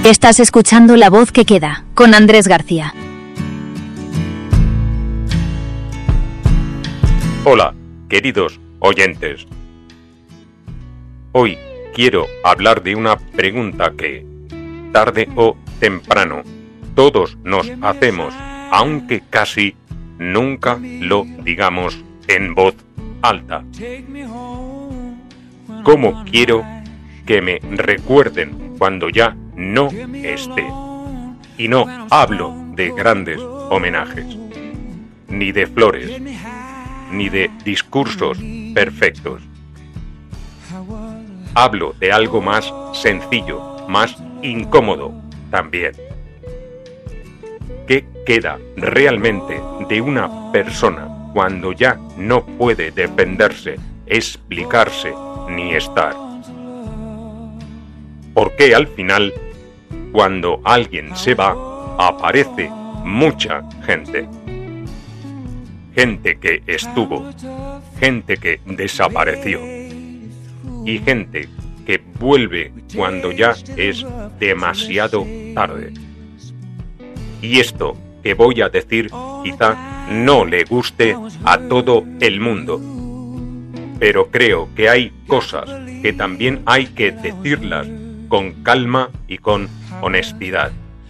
Estás escuchando La Voz que Queda, con Andrés García. Hola, queridos oyentes. Hoy quiero hablar de una pregunta que, tarde o temprano, todos nos hacemos, aunque casi nunca lo digamos en voz alta. ¿Cómo quiero que me recuerden cuando ya no esté? Y no hablo de grandes homenajes, ni de flores, ni de discursos perfectos. Hablo de algo más sencillo, más incómodo también. ¿Qué queda realmente de una persona cuando ya no puede defenderse, explicarse ni estar? Porque al final, cuando alguien se va, aparece mucha gente. Gente que estuvo, gente que desapareció y gente que vuelve cuando ya es demasiado tarde. Y esto que voy a decir quizá no le guste a todo el mundo, pero creo que hay cosas que también hay que decirlas con calma y con honestidad.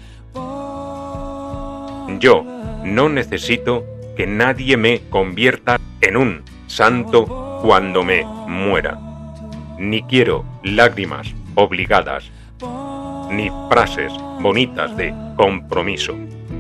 Yo no necesito que nadie me convierta en un santo cuando me muera. Ni quiero lágrimas obligadas, ni frases bonitas de compromiso.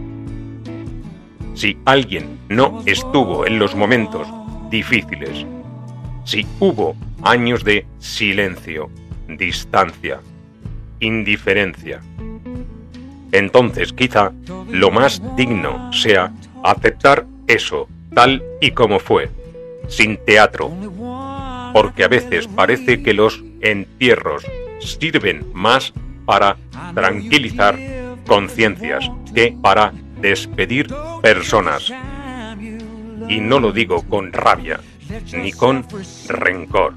Si alguien no estuvo en los momentos difíciles, si hubo años de silencio, distancia, indiferencia, entonces quizá lo más digno sea aceptar eso tal y como fue, sin teatro, porque a veces parece que los entierros sirven más para tranquilizar conciencias que para despedir personas. Y no lo digo con rabia, ni con rencor.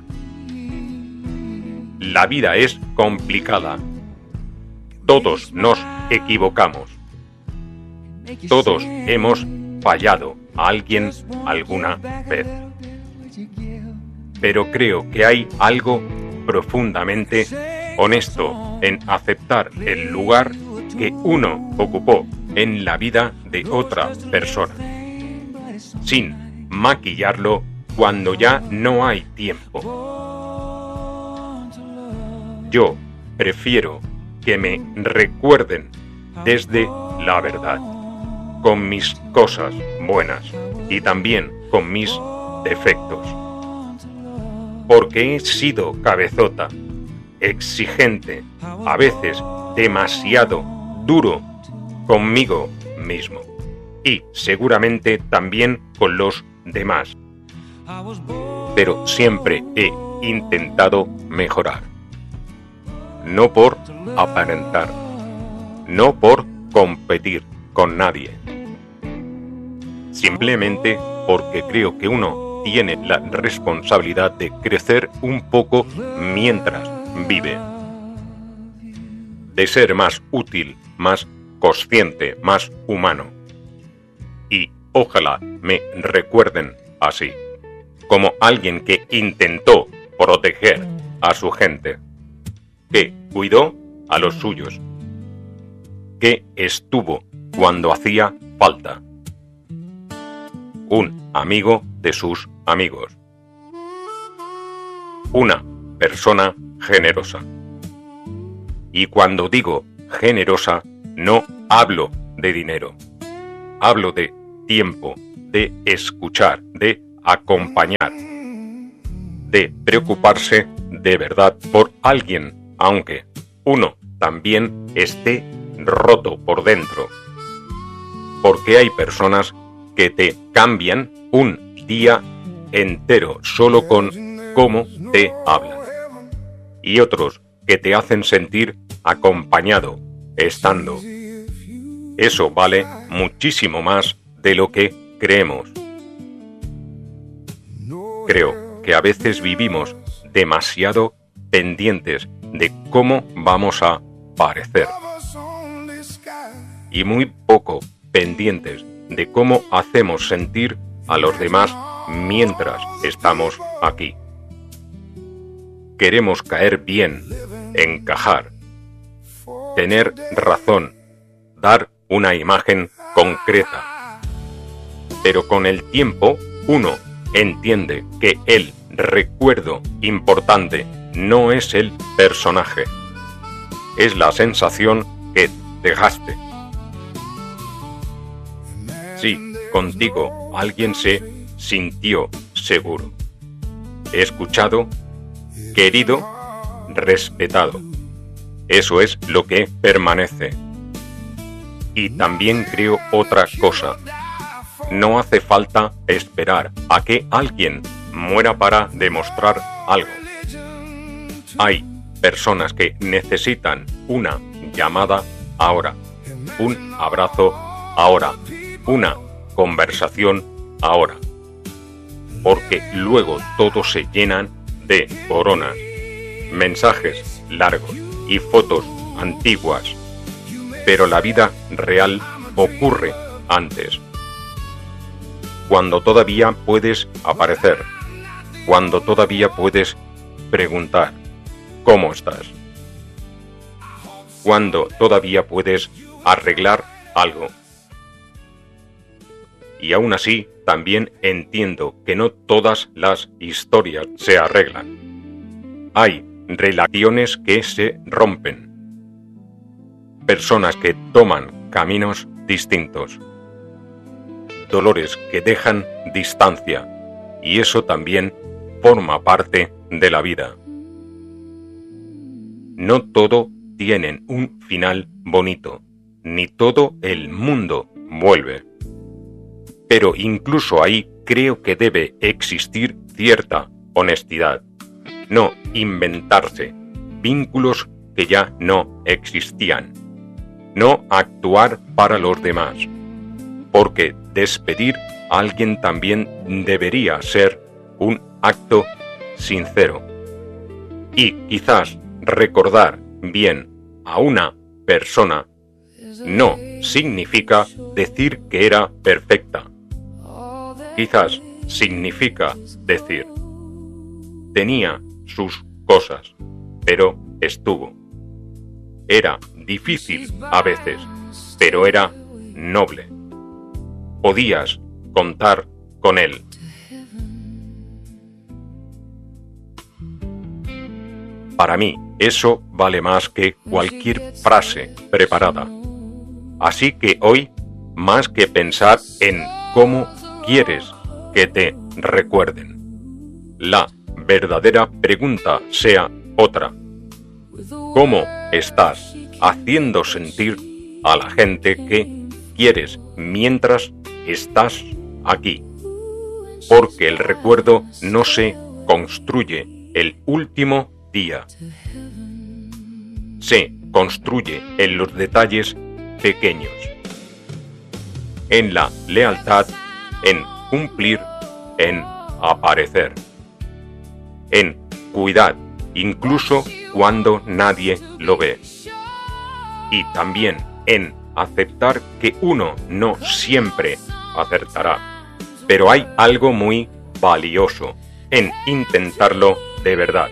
La vida es complicada. Todos nos equivocamos. Todos hemos fallado a alguien alguna vez. Pero creo que hay algo profundamente honesto en aceptar el lugar que uno ocupó en la vida de otra persona, sin maquillarlo cuando ya no hay tiempo. Yo prefiero que me recuerden desde la verdad, con mis cosas buenas y también con mis defectos. Porque he sido cabezota, exigente, a veces demasiado duro conmigo mismo y seguramente también con los demás. Pero siempre he intentado mejorar. No por aparentar, no por competir con nadie. Simplemente porque creo que uno tiene la responsabilidad de crecer un poco mientras vive. De ser más útil, más consciente, más humano. Y ojalá me recuerden así, como alguien que intentó proteger a su gente, que cuidó a los suyos, que estuvo cuando hacía falta, un amigo de sus amigos, una persona generosa. Y cuando digo generosa, no hablo de dinero, hablo de tiempo, de escuchar, de acompañar, de preocuparse de verdad por alguien, aunque uno también esté roto por dentro. Porque hay personas que te cambian un día entero solo con cómo te hablan. Y otros que te hacen sentir acompañado, estando. Eso vale muchísimo más de lo que creemos. Creo que a veces vivimos demasiado pendientes de cómo vamos a parecer, y muy poco pendientes de cómo hacemos sentir a los demás mientras estamos aquí. Queremos caer bien, encajar, tener razón, dar una imagen concreta. Pero con el tiempo, uno entiende que el recuerdo importante no es el personaje, es la sensación que dejaste. Sí, contigo alguien se sintió seguro, escuchado, querido, respetado. Eso es lo que permanece. Y también creo otra cosa. No hace falta esperar a que alguien muera para demostrar algo. Hay personas que necesitan una llamada ahora, un abrazo ahora, una conversación ahora. Porque luego todos se llenan de coronas, mensajes largos y fotos antiguas. Pero la vida real ocurre antes. Cuando todavía puedes aparecer, cuando todavía puedes preguntar ¿cómo estás? Cuando todavía puedes arreglar algo. Y aún así, también entiendo que no todas las historias se arreglan. Hay relaciones que se rompen. Personas que toman caminos distintos. Dolores que dejan distancia, y eso también forma parte de la vida. No todo tiene un final bonito, ni todo el mundo vuelve. Pero incluso ahí creo que debe existir cierta honestidad, no inventarse vínculos que ya no existían, no actuar para los demás. Porque despedir a alguien también debería ser un acto sincero. Y quizás recordar bien a una persona no significa decir que era perfecta. Quizás significa decir, tenía sus cosas, pero estuvo. Era difícil a veces, pero era noble. Podías contar con él. Para mí, eso vale más que cualquier frase preparada. Así que hoy, más que pensar en cómo quieres que te recuerden, la verdadera pregunta sea otra. ¿Cómo estás haciendo sentir a la gente que quieres mientras estás aquí? Porque el recuerdo no se construye el último día. Se construye en los detalles pequeños, en la lealtad, en cumplir, en aparecer, en cuidar, incluso cuando nadie lo ve, y también en aceptar que uno no siempre acertará, pero hay algo muy valioso en intentarlo de verdad.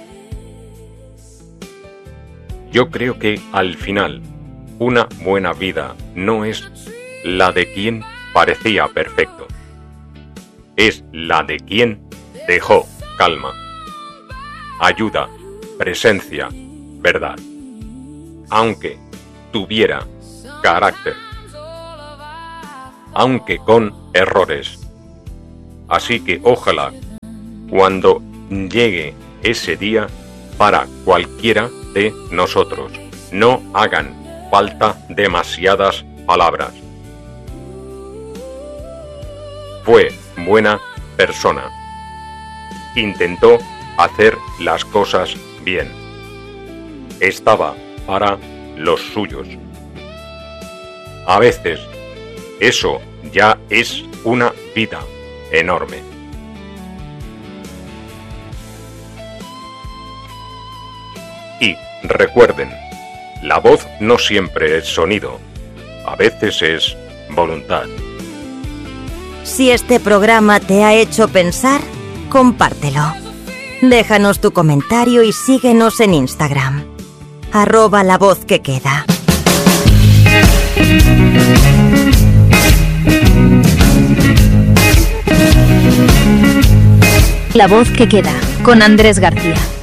Yo creo que al final, una buena vida no es la de quien parecía perfecto, es la de quien dejó calma, ayuda, presencia, verdad, aunque tuviera carácter, aunque con errores. Así que ojalá, cuando llegue ese día, para cualquiera de nosotros, no hagan falta demasiadas palabras. Fue buena persona. Intentó hacer las cosas bien. Estaba para los suyos. A veces, eso ya es una vida enorme. Y recuerden, la voz no siempre es sonido. a veces es voluntad. Si este programa te ha hecho pensar, compártelo. Déjanos tu comentario y síguenos en Instagram. @lavozquequeda. La voz que queda, con Andrés García.